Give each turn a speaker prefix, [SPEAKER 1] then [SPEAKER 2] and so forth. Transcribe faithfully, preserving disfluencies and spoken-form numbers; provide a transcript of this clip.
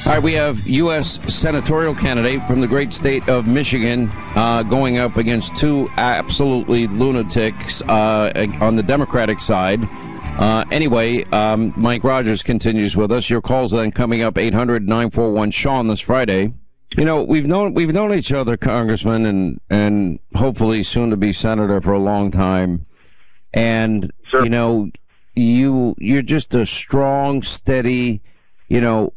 [SPEAKER 1] All right, we have U S senatorial candidate from the great state of Michigan uh, going up against two absolutely lunatics uh, on the Democratic side. Uh, anyway, um, Mike Rogers continues with us. Your calls then coming up eight hundred nine four one Sean this Friday. You know, we've known we've known each other, Congressman, and and hopefully soon to be senator for a long time. And
[SPEAKER 2] Sure.
[SPEAKER 1] you know, you you're just a strong, steady, you know,